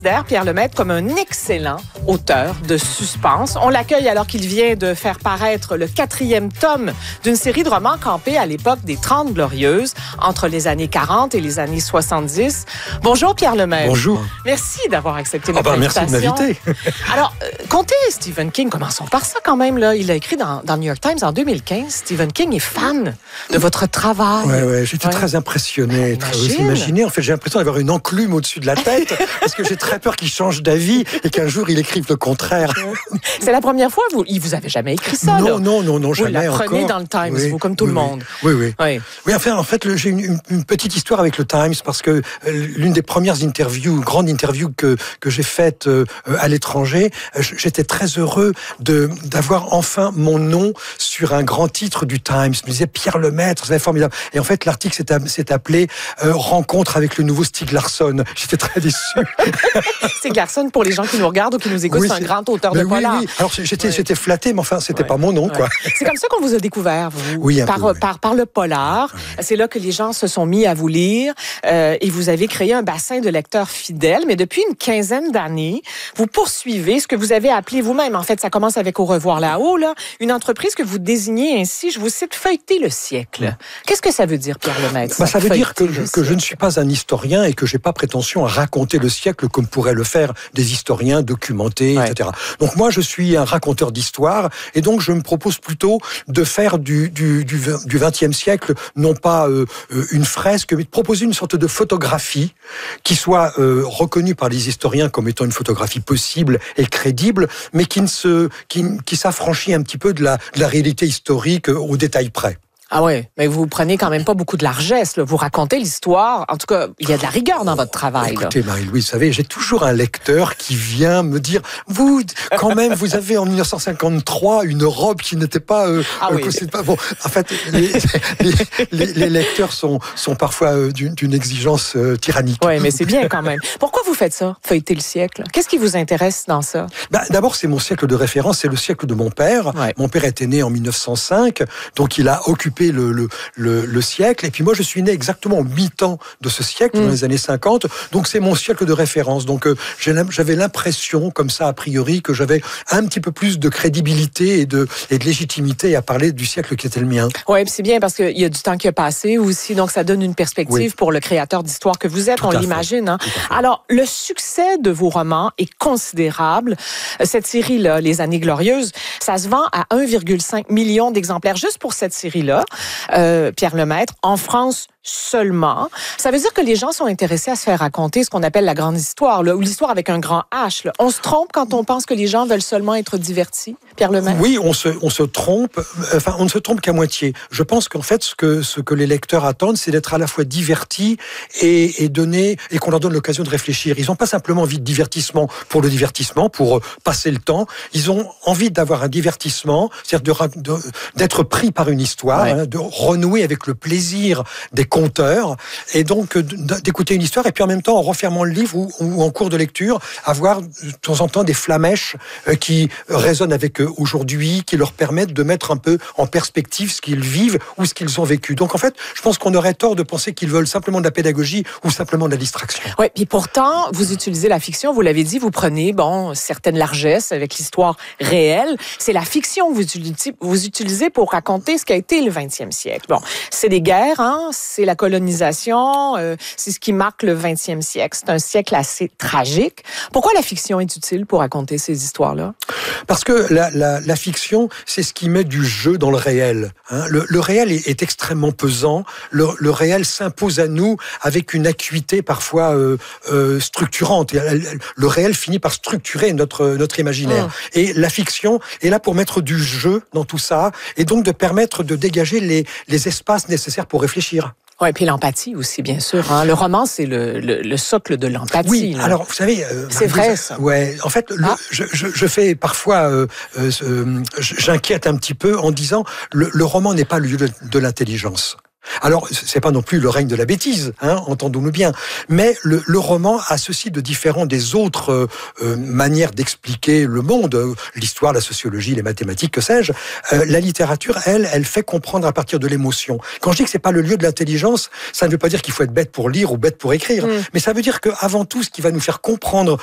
Pierre Lemaitre comme un excellent auteur de suspense. On l'accueille alors qu'il vient de faire paraître le 4e tome d'une série de romans campés à l'époque des 30 Glorieuses, entre les années 40 et les années 70. Bonjour Pierre Lemaitre. Bonjour. Merci d'avoir accepté notre invitation. Merci de m'inviter. Alors, comptez Stephen King, commençons par ça quand même. Là. Il a écrit dans New York Times en 2015. Stephen King est fan de votre travail. Ouais, j'étais très impressionné, très imaginé. En fait, j'ai l'impression d'avoir une enclume au-dessus de la tête parce que j'ai très peur qu'il change d'avis et qu'un jour il écrive le contraire. C'est la première fois, il vous avez jamais écrit ça? Non, vous jamais encore. Vous l'apprenez dans le Times, vous, comme tout le monde. Oui, enfin, en fait, j'ai une petite histoire avec le Times parce que l'une des premières grandes interviews que j'ai faites à l'étranger, j'étais très heureux d'avoir enfin mon nom sur un grand titre du Times. Je me disais Pierre Lemaitre, c'était formidable. Et en fait, l'article s'est appelé Rencontre avec le nouveau Stieg Larsson. J'étais très déçu. Stieg Larsson, pour les gens qui nous regardent ou qui nous écoutent, c'est un grand auteur de polar. Oui. Alors, j'étais flatté, mais enfin, c'était pas mon nom, quoi. C'est comme ça qu'on vous a découvert, vous, par le polar. C'est là que les gens se sont mis à vous lire et vous avez créé un bassin de lecteurs fidèles. Mais depuis une quinzaine d'années, vous poursuivez ce que vous avez appelé vous-même. En fait, ça commence avec Au revoir là-haut, là, une entreprise que vous désignez ainsi, je vous cite, feuilleter le siècle. Qu'est-ce que ça veut dire, Pierre Lemaitre? Ça veut dire que je ne suis pas un historien et que j'ai pas prétention à raconter le siècle comme pourraient le faire des historiens documentés, etc. Donc moi, je suis un raconteur d'histoire et donc je me propose plutôt de faire du XXe siècle, non pas une fresque, mais de proposer une sorte de photographie qui soit reconnue par les historiens comme étant une photographie possible et crédible, mais qui s'affranchit un petit peu de la réalité historique au détail près. Ah ouais, mais vous prenez quand même pas beaucoup de largesse, là. Vous racontez l'histoire. En tout cas, il y a de la rigueur dans votre travail. Écoutez, Marie-Louise, vous savez, j'ai toujours un lecteur qui vient me dire, vous, quand même, vous avez en 1953 une robe qui n'était pas... Bon, en fait, les lecteurs sont parfois d'une exigence tyrannique. Oui, mais c'est bien quand même. Pourquoi vous faites ça, feuilleter le siècle? Qu'est-ce qui vous intéresse dans ça? D'abord, c'est mon siècle de référence, c'est le siècle de mon père. Ouais. Mon père était né en 1905, donc il a occupé le siècle, et puis moi je suis né exactement au mi-temps de ce siècle, dans les années 50, donc c'est mon siècle de référence. Donc j'avais l'impression, comme ça a priori, que j'avais un petit peu plus de crédibilité et de légitimité à parler du siècle qui était le mien. Oui, c'est bien parce qu'il y a du temps qui a passé aussi, donc ça donne une perspective pour le créateur d'histoire que vous êtes, on l'imagine. Hein? Alors, le succès de vos romans est considérable. Cette série-là, Les Années Glorieuses, ça se vend à 1,5 million d'exemplaires juste pour cette série-là. Pierre Lemaitre, en France seulement. Ça veut dire que les gens sont intéressés à se faire raconter ce qu'on appelle la grande histoire, là, ou l'histoire avec un grand H. Là. On se trompe quand on pense que les gens veulent seulement être divertis, Pierre Lemaitre? Oui, on se trompe. Enfin, on ne se trompe qu'à moitié. Je pense qu'en fait, ce que les lecteurs attendent, c'est d'être à la fois divertis et qu'on leur donne l'occasion de réfléchir. Ils n'ont pas simplement envie de divertissement, pour passer le temps. Ils ont envie d'avoir un divertissement, c'est-à-dire d'être pris par une histoire, de renouer avec le plaisir des conteurs, et donc d'écouter une histoire, et puis en même temps, en refermant le livre ou en cours de lecture, avoir de temps en temps des flamèches qui résonnent avec eux aujourd'hui, qui leur permettent de mettre un peu en perspective ce qu'ils vivent ou ce qu'ils ont vécu. Donc en fait, je pense qu'on aurait tort de penser qu'ils veulent simplement de la pédagogie ou simplement de la distraction. Oui, puis pourtant, vous utilisez la fiction, vous l'avez dit, vous prenez certaines largesses avec l'histoire réelle. C'est la fiction que vous utilisez pour raconter ce qu'a été le 20e siècle. Bon, c'est des guerres, c'est la colonisation, c'est ce qui marque le 20e siècle. C'est un siècle assez tragique. Pourquoi la fiction est utile pour raconter ces histoires-là? Parce que la fiction, c'est ce qui met du jeu dans le réel. Le réel est extrêmement pesant. Le réel s'impose à nous avec une acuité parfois structurante. Le réel finit par structurer notre imaginaire. Et la fiction est là pour mettre du jeu dans tout ça, et donc de permettre de dégager les espaces nécessaires pour réfléchir. Oui, et puis l'empathie aussi, bien sûr. Le roman, c'est le socle de l'empathie. Oui, là. Alors, vous savez... c'est vrai, ça. Ouais, en fait, je fais parfois... j'inquiète un petit peu en disant le roman n'est pas le lieu de l'intelligence. Alors, c'est pas non plus le règne de la bêtise, entendons-nous bien. Mais le roman a ceci de différent des autres manières d'expliquer le monde, l'histoire, la sociologie, les mathématiques, que sais-je. La littérature, elle fait comprendre à partir de l'émotion. Quand je dis que c'est pas le lieu de l'intelligence, ça ne veut pas dire qu'il faut être bête pour lire ou bête pour écrire, mais ça veut dire que avant tout, ce qui va nous faire comprendre